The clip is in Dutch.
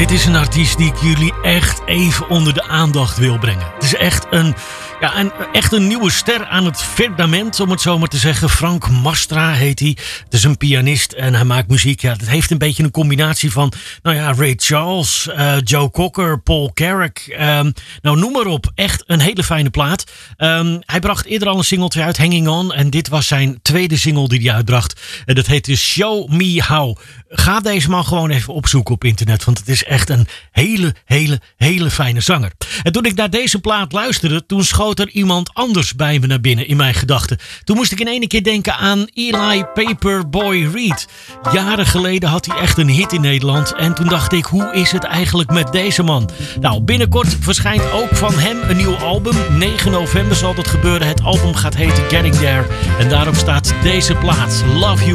dit is een artiest die ik jullie echt even onder de aandacht wil brengen. Het is echt een nieuwe ster aan het firmament, om het zo maar te zeggen. Frank Mastra heet hij. Het is een pianist en hij maakt muziek. Ja, het heeft een beetje een combinatie van Ray Charles, Joe Cocker, Paul Carrack. Noem maar op. Echt een hele fijne plaat. Hij bracht eerder al een singeltje uit, Hanging On. En dit was zijn tweede single die hij uitbracht. En dat heette Show Me How. Ga deze man gewoon even opzoeken op internet. Want het is echt een hele fijne zanger. En toen ik naar deze plaat luisterde, toen schoot er iemand anders bij me naar binnen in mijn gedachten. Toen moest ik in één keer denken aan Eli Paperboy Reed. Jaren geleden had hij echt een hit in Nederland. En toen dacht ik, hoe is het eigenlijk met deze man? Nou, binnenkort verschijnt ook van hem een nieuw album. 9 november zal dat gebeuren. Het album gaat heten Getting There. En daarop staat deze plaat, Love You.